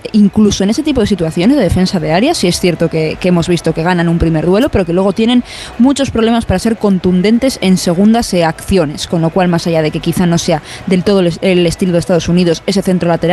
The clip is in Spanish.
incluso en ese tipo de situaciones de defensa de área, sí es cierto que hemos visto que ganan un primer duelo, pero que luego tienen muchos problemas para ser contundentes en segundas acciones, con lo cual, más allá de que quizá no sea del todo el estilo de Estados Unidos ese centro lateral,